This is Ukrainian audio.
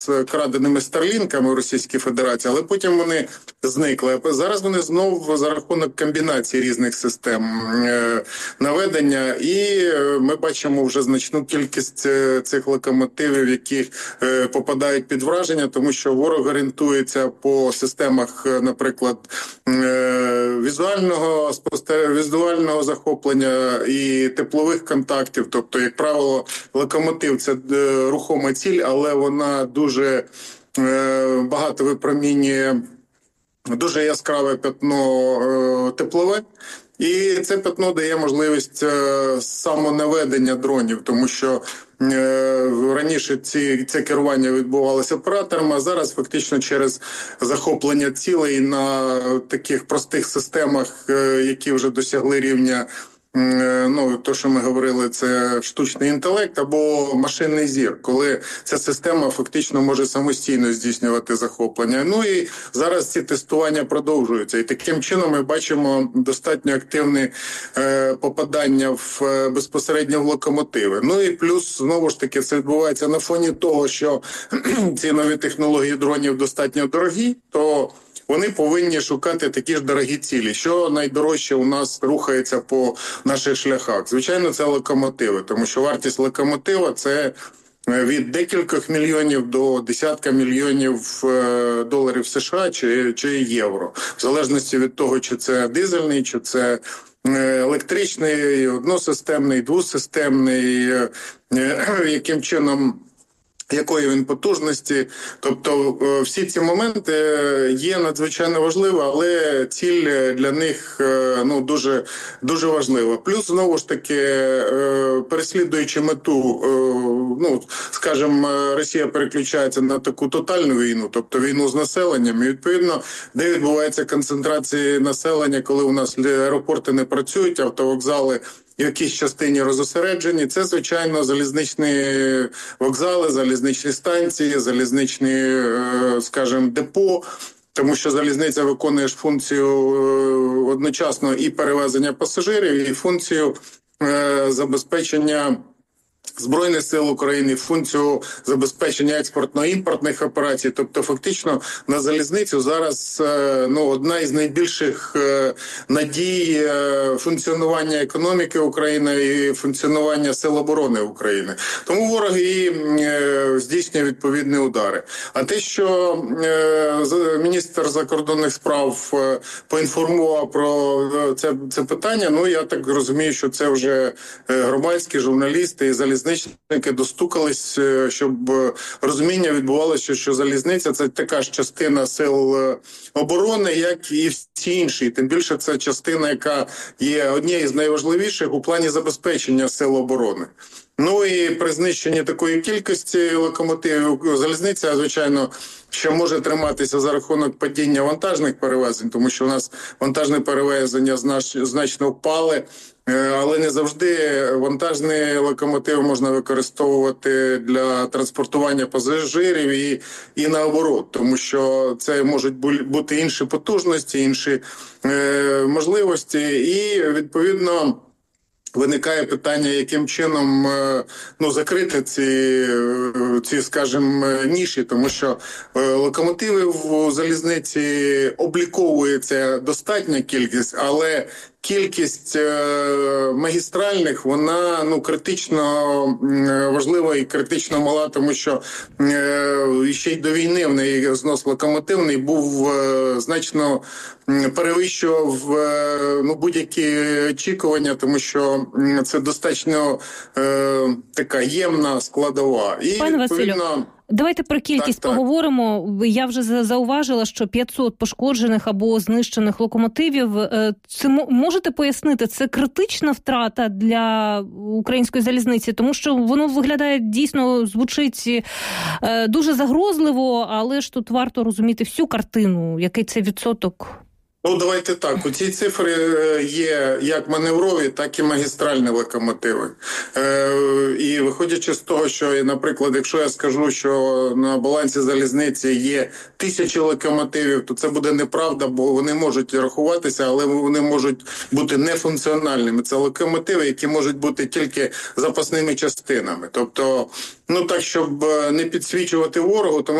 краденими старлінками в Російській Федерації, але потім вони зникли. Зараз вони знову за рахунок комбінації різних систем наведення, і ми бачимо вже значну кількість цих локомотивів, які попадають під враження, тому що ворог орієнтується по системах, наприклад, візуального захоплення і теплових контактів. Тобто, як правило, локомотив – це рухома ціль, але вона дуже багато випромінює, дуже яскраве пятно теплове. І це пятно дає можливість самонаведення дронів, тому що раніше це керування відбувалося операторами, а зараз фактично через захоплення цілей на таких простих системах, які вже досягли рівня, то, що ми говорили, це штучний інтелект або машинний зір, коли ця система фактично може самостійно здійснювати захоплення. Ну і зараз ці тестування продовжуються. І таким чином ми бачимо достатньо активне попадання безпосередньо в локомотиви. Ну і плюс, знову ж таки, це відбувається на фоні того, що ці нові технології дронів достатньо дорогі, то вони повинні шукати такі ж дорогі цілі. Що найдорожче у нас рухається по наших шляхах? Звичайно, це локомотиви, тому що вартість локомотива – це від декількох мільйонів до десятка мільйонів доларів США чи євро. В залежності від того, чи це дизельний, чи це електричний, односистемний, двосистемний, яким чином, якої він потужності. Тобто всі ці моменти є надзвичайно важливі, але ціль для них дуже, дуже важлива. Плюс, знову ж таки, переслідуючи мету, скажімо, Росія переключається на таку тотальну війну, тобто війну з населенням, і відповідно, де відбувається концентрація населення, коли у нас аеропорти не працюють, автовокзали в якійсь частині розосереджені. Це, звичайно, залізничні вокзали, залізничні станції, залізничні, скажімо, депо, тому що залізниця виконує ж функцію одночасно і перевезення пасажирів, і функцію забезпечення Збройних сил України, функцію забезпечення експортно-імпортних операцій. Тобто, фактично, на залізницю зараз одна із найбільших надій функціонування економіки України і функціонування сил оборони України. Тому ворог і здійснює відповідні удари. А те, що міністр закордонних справ поінформував про це питання, я так розумію, що це вже громадські журналісти і залізничники достукались, щоб розуміння відбувалося, що залізниця – це така ж частина сил оборони, як і всі інші. Тим більше це частина, яка є однією з найважливіших у плані забезпечення сил оборони. Ну і при знищенні такої кількості локомотивів залізниця, звичайно, ще може триматися за рахунок падіння вантажних перевезень, тому що у нас вантажне перевезення значно впали, але не завжди вантажні локомотиви можна використовувати для транспортування пасажирів і наоборот, тому що це можуть бути інші потужності, інші можливості і, відповідно, виникає питання, яким чином закрити ці, скажімо, ніші, тому що локомотивів у залізниці обліковується достатня кількість, але кількість магістральних, вона критично важлива і критично мала, тому що ще й до війни в неї знос локомотивний був значно перевищував будь-які очікування, тому що це достатньо така ємна складова. І, пане Василю, давайте про кількість поговоримо. Я вже зауважила, що 500 пошкоджених або знищених локомотивів. Це можете пояснити, це критична втрата для української залізниці? Тому що воно виглядає, дійсно, звучить дуже загрозливо, але ж тут варто розуміти всю картину, який це відсоток Ну, давайте так. У цій цифрі є як маневрові, так і магістральні локомотиви. І виходячи з того, що, наприклад, якщо я скажу, що на балансі залізниці є 1000 локомотивів, то це буде неправда, бо вони можуть рахуватися, але вони можуть бути нефункціональними. Це локомотиви, які можуть бути тільки запасними частинами. Тобто, ну так, щоб не підсвічувати ворогу, тому